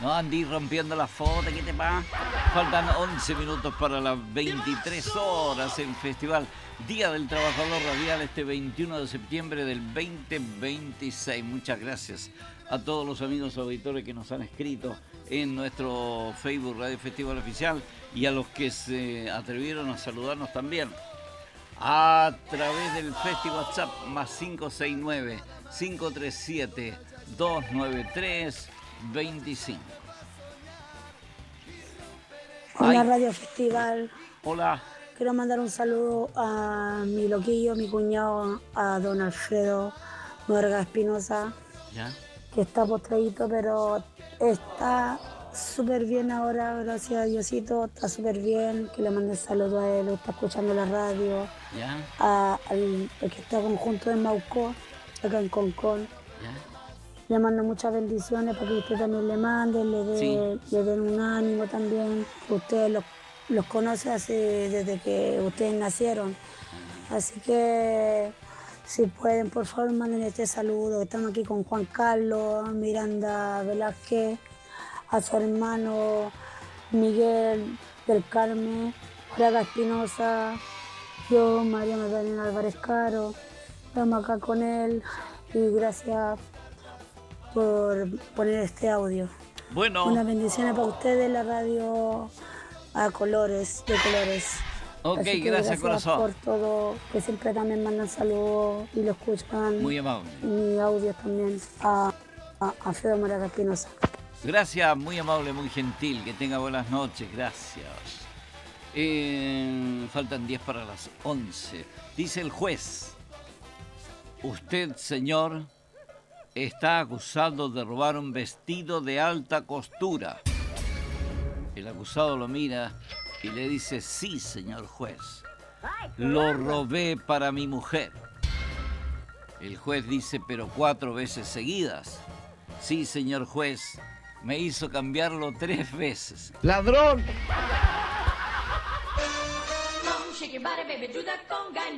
No andí rompiendo la foto, ¿qué te pasa? Faltan 11 minutos para las 23 horas. El Festival Día del Trabajador Radial este 21 de septiembre del 2026. Muchas gracias a todos los amigos auditores que nos han escrito en nuestro Facebook Radio Festival Oficial y a los que se atrevieron a saludarnos también a través del Festival WhatsApp más 569 537 293 25. Hola Radio Festival. Hola. Quiero mandar un saludo a mi loquillo, mi cuñado, a don Alfredo Muerga Espinosa, ¿Ya? que está postradito, pero está súper bien ahora, gracias a Diosito, está súper bien. Que le mande saludo a él, está escuchando la radio. ¿Ya? Al que está conjunto de Mauco, acá en Concón. ¿Ya? Le mando muchas bendiciones para que usted también le mande, le den un ánimo también. Usted los conoce desde que ustedes nacieron. Así que si pueden, por favor, manden este saludo. Estamos aquí con Juan Carlos, Miranda Velázquez, a su hermano Miguel del Carmen, Braga Espinosa, yo, María Magdalena Álvarez Caro. Estamos acá con él y gracias por poner este audio. Bueno. Unas bendiciones para ustedes, la radio de colores. Ok, gracias corazón. Por todo, que siempre también mandan saludos y lo escuchan. Muy amable. Mi audio también a Alfredo Moraga Espinosa. Gracias, muy amable, muy gentil. Que tenga buenas noches, gracias. Faltan 10 para las 11. Dice el juez: usted, señor, está acusado de robar un vestido de alta costura. El acusado lo mira y le dice: sí, señor juez, lo robé para mi mujer. El juez dice: pero 4 veces seguidas. Sí, señor juez, me hizo cambiarlo 3 veces. ¡Ladrón!